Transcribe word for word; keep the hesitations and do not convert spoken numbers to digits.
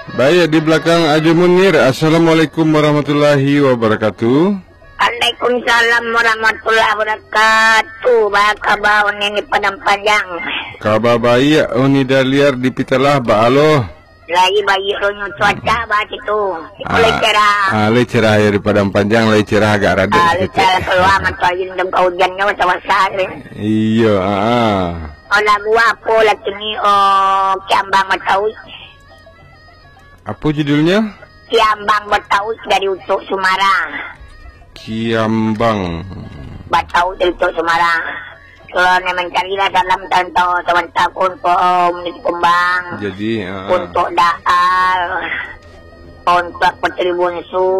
Baik, di belakang Ajo Munir. Assalamualaikum warahmatullahi wabarakatuh. Waalaikumsalam warahmatullahi wabarakatuh. Baka baon ini Padang Panjang. Kabar baik, Uni Daliar di Pitalah, Ba Aloh. Lagi bayi ronyo cuaca bah itu. Mulai cerah. Ah, le cerah ya di Padang Panjang, le cerah agak rada. Ah, le cerah keluar mata jin dem kaujannya macam wasar. Iya, ah. Olah gua apa lagi ni oh Kiambang Betawi. Apa judulnya? Kiambang Betawi dari Utuk Sumara. Kiambang Betawi dari Utuk Sumara. Kalau ni mencarilah dalam tanto teman takun po menit kumbang. Jadi uh, untuk daal untuk Petribun Su